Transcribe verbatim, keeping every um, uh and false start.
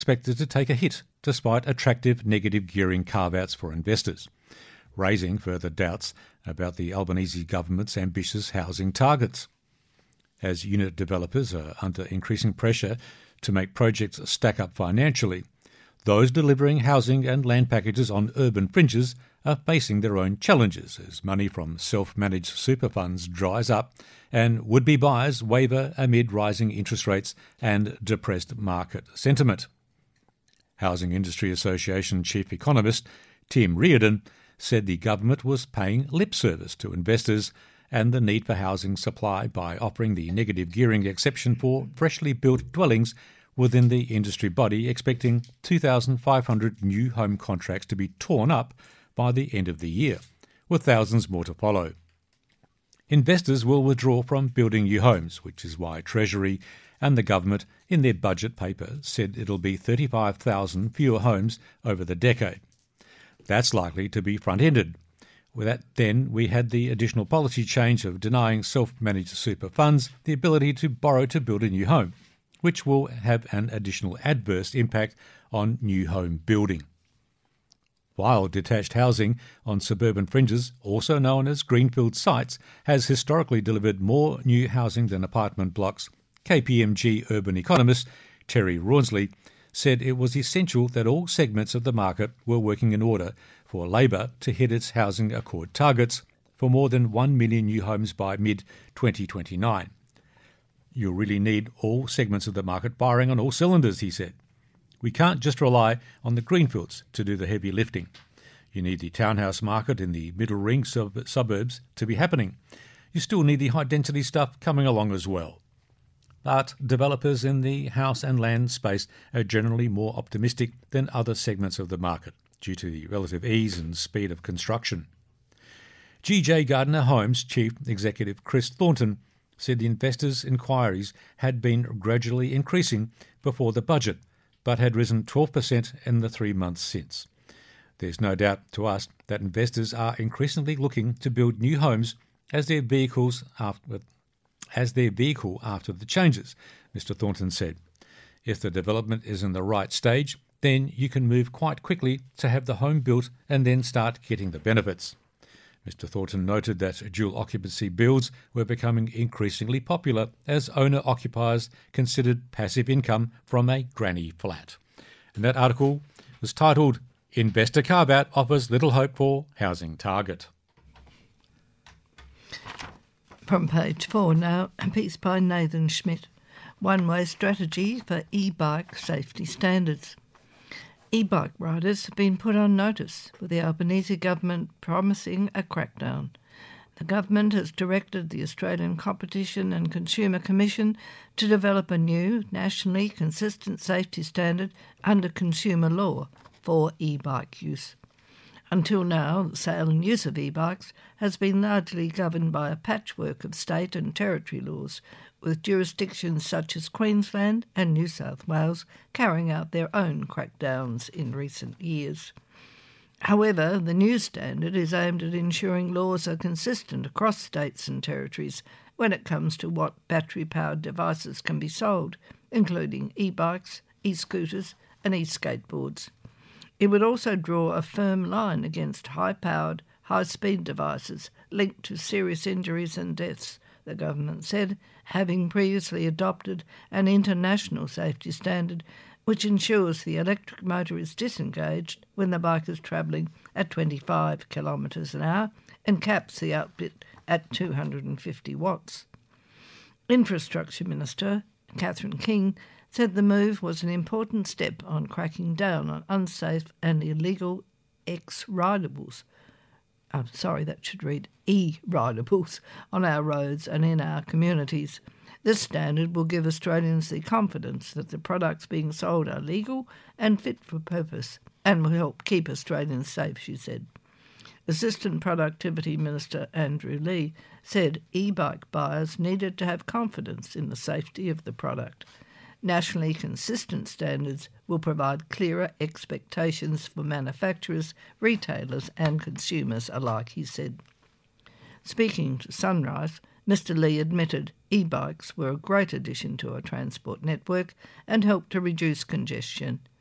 expected to take a hit despite attractive negative gearing carve-outs for investors, raising further doubts about the Albanese government's ambitious housing targets. As unit developers are under increasing pressure to make projects stack up financially, those delivering housing and land packages on urban fringes are facing their own challenges as money from self-managed super funds dries up and would-be buyers waver amid rising interest rates and depressed market sentiment. Housing Industry Association Chief Economist Tim Reardon said the government was paying lip service to investors and the need for housing supply by offering the negative gearing exception for freshly built dwellings within the industry body, expecting two thousand five hundred new home contracts to be torn up by the end of the year, with thousands more to follow. Investors will withdraw from building new homes, which is why Treasury and the government in their budget paper said it'll be thirty-five thousand fewer homes over the decade. That's likely to be front-ended. With that, then, we had the additional policy change of denying self-managed super funds the ability to borrow to build a new home, which will have an additional adverse impact on new home building. While detached housing on suburban fringes, also known as greenfield sites, has historically delivered more new housing than apartment blocks, K P M G urban economist Terry Rawnsley said it was essential that all segments of the market were working in order for Labor to hit its Housing Accord targets for more than one million new homes by mid twenty twenty-nine. You'll really need all segments of the market firing on all cylinders, he said. We can't just rely on the greenfields to do the heavy lifting. You need the townhouse market in the middle ring sub- suburbs to be happening. You still need the high-density stuff coming along as well. But developers in the house and land space are generally more optimistic than other segments of the market due to the relative ease and speed of construction. G J Gardner Homes Chief Executive Chris Thornton said the investors' inquiries had been gradually increasing before the budget, but had risen twelve percent in the three months since. There's no doubt to us that investors are increasingly looking to build new homes as their vehicles after, as their vehicle after the changes, Mister Thornton said. If the development is in the right stage, then you can move quite quickly to have the home built and then start getting the benefits. Mister Thornton noted that dual occupancy builds were becoming increasingly popular as owner-occupiers considered passive income from a granny flat. And that article was titled, Investor Carve-Out Offers Little Hope for Housing Target. From page four now, a piece by Nathan Schmidt, One-Way Strategy for E-Bike Safety Standards. E-bike riders have been put on notice, with the Albanese government promising a crackdown. The government has directed the Australian Competition and Consumer Commission to develop a new, nationally consistent safety standard under consumer law for e-bike use. Until now, the sale and use of e-bikes has been largely governed by a patchwork of state and territory laws, with jurisdictions such as Queensland and New South Wales carrying out their own crackdowns in recent years. However, the new standard is aimed at ensuring laws are consistent across states and territories when it comes to what battery-powered devices can be sold, including e-bikes, e-scooters and e-skateboards. It would also draw a firm line against high-powered, high-speed devices linked to serious injuries and deaths, the government said, having previously adopted an international safety standard which ensures the electric motor is disengaged when the bike is travelling at twenty-five kilometres an hour and caps the output at two hundred fifty watts. Infrastructure Minister Catherine King said the move was an important step on cracking down on unsafe and illegal ex-ridables. I'm sorry, that should read e-ridables on our roads and in our communities. This standard will give Australians the confidence that the products being sold are legal and fit for purpose and will help keep Australians safe, she said. Assistant Productivity Minister Andrew Lee said e-bike buyers needed to have confidence in the safety of the product. Nationally consistent standards will provide clearer expectations for manufacturers, retailers and consumers alike, he said. Speaking to Sunrise, Mister Lee admitted e-bikes were a great addition to our transport network and helped to reduce congestion,